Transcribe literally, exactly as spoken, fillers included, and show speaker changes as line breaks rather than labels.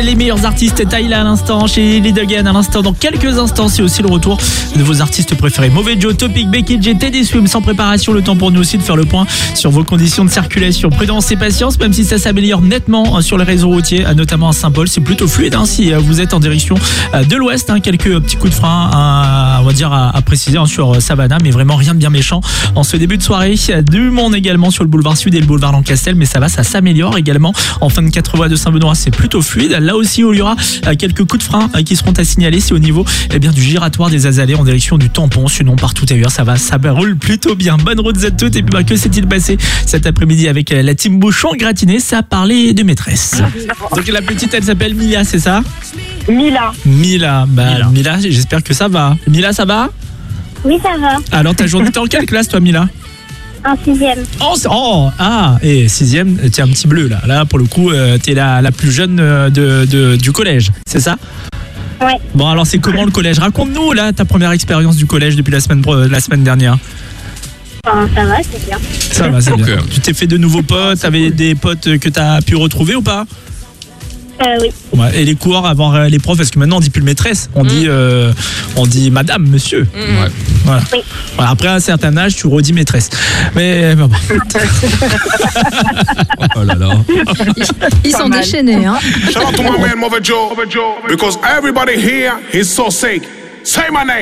Les meilleurs artistes, Tyla à l'instant, chez Little Again à l'instant. Dans quelques instants, c'est aussi le retour de vos artistes préférés. Mauvais Joe, Topic, Becky G, Teddy Swim. Sans préparation, le temps pour nous aussi de faire le point sur vos conditions de circulation. Prudence et patience, même si ça s'améliore nettement sur les réseaux routiers, notamment à Saint-Paul. C'est plutôt fluide hein, si vous êtes en direction de l'ouest. Hein, quelques petits coups de frein, à, on va dire, à, à préciser hein, sur Savannah, mais vraiment rien de bien méchant en ce début de soirée. Du monde également sur le boulevard Sud et le boulevard Lancastel, mais ça va, ça s'améliore également. En fin de quatre voies de Saint-Benoît, c'est plutôt fluide. Là aussi, il y aura quelques coups de frein qui seront à signaler. C'est au niveau eh bien, du giratoire des Azalées en direction du Tampon. Sinon, partout ailleurs, ça va, ça roule plutôt bien. Bonne route à toutes. Et puis, bah, que s'est-il passé cet après-midi avec la team Bouchon gratinée? Ça a parlé de maîtresse. Donc, la petite, elle s'appelle Mila, c'est ça?
Mila.
Mila. Bah, Mila, Mila j'espère que ça va. Mila, ça va?
Oui, ça va.
Alors, ta journée, t'es en quelle classe, toi, Mila?
En sixième.
Oh, oh ah, et sixième, t'es un petit bleu là. Là, pour le coup, euh, t'es la, la plus jeune de, de, du collège, c'est ça?
Ouais.
Bon, alors c'est comment le collège? Raconte-nous là ta première expérience du collège depuis la semaine, la semaine dernière.
Enfin, ça va, c'est bien.
Ça va, c'est bien. Tu t'es fait de nouveaux potes? T'avais des potes que t'as pu retrouver ou pas?
Euh, oui.
Ouais, et les cours avant les profs, parce que maintenant on dit plus le maîtresse, on mmh. dit euh, on dit madame, monsieur. Mmh. Ouais. Voilà. Oui. Voilà. Après un certain âge, tu redis maîtresse. Mais bon.
Oh là là.
Ils, ils sont déchaînés, hein.
Shout out to my man Mauvais Joe, because everybody here is so sick. Say my name.